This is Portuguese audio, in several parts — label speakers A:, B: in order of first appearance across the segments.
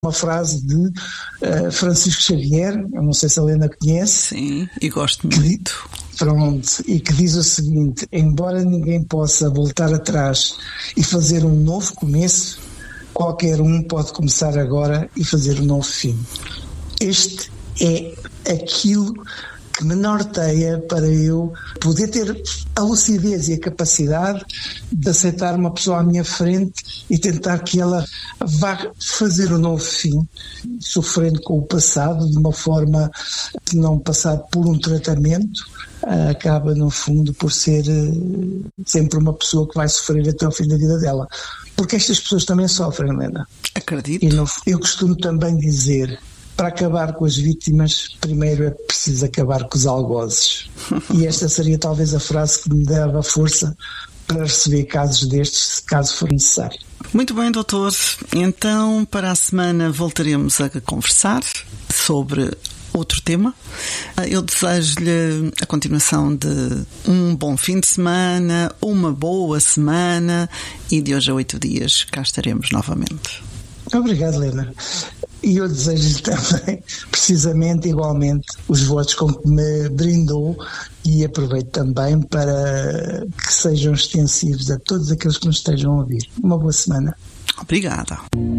A: uma frase de Francisco Xavier, eu não sei se a Helena conhece.
B: Sim, e gosto muito.
A: Pronto, e que diz o seguinte: embora ninguém possa voltar atrás e fazer um novo começo, qualquer um pode começar agora e fazer um novo fim. Este é aquilo que me norteia para eu poder ter a lucidez e a capacidade de aceitar uma pessoa à minha frente e tentar que ela vá fazer um novo fim, sofrendo com o passado de uma forma que, não passado por um tratamento, acaba no fundo por ser sempre uma pessoa que vai sofrer até ao fim da vida dela. Porque estas pessoas também sofrem, Helena.
B: Acredito.
A: E eu costumo também dizer: para acabar com as vítimas, primeiro é preciso acabar com os algozes. E esta seria talvez a frase que me dava força para receber casos destes, caso for necessário.
B: Muito bem, doutor. Então, para a semana voltaremos a conversar sobre outro tema. Eu desejo-lhe a continuação de um bom fim de semana, uma boa semana, e de hoje a 8 dias cá estaremos novamente.
A: Obrigado, Helena. E eu desejo-lhe também, precisamente, igualmente, os votos com que me brindou, e aproveito também para que sejam extensivos a todos aqueles que nos estejam a ouvir. Uma boa semana.
B: Obrigada.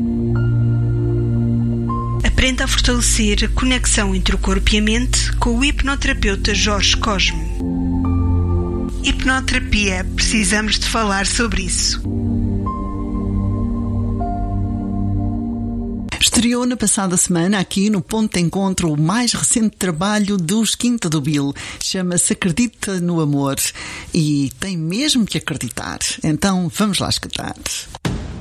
C: Aprenda a fortalecer a conexão entre o corpo e a mente com o hipnoterapeuta Jorge Cosme. Hipnoterapia, precisamos de falar sobre isso.
B: Estreou na passada semana aqui no Ponto de Encontro o mais recente trabalho dos Quinta do Bill. Chama-se Acredita no Amor e tem mesmo que acreditar. Então vamos lá escutar.